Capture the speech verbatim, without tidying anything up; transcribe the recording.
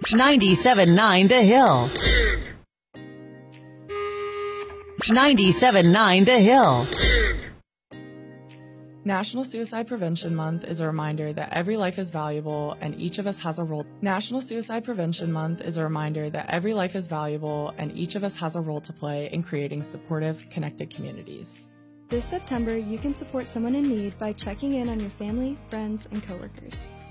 ninety-seven point nine The Hill. ninety-seven point nine The Hill. National Suicide Prevention Month is a reminder that every life is valuable and each of us has a role. National Suicide Prevention Month is a reminder that every life is valuable and each of us has a role to play in creating supportive, connected communities. This September, you can support someone in need by checking in on your family, friends, and coworkers.